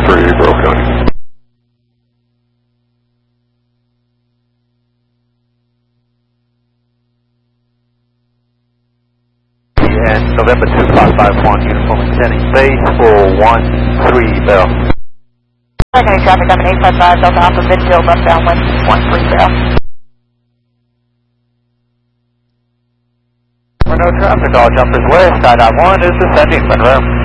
3, Grove County. And November 2551, uniform extending base for 13 Bell. Secondary traffic, I'm an 855, Delta Alpha midfield, left downwind, 13 Bell. For no traffic, all jumpers west, side I-1 is descending, Monroe.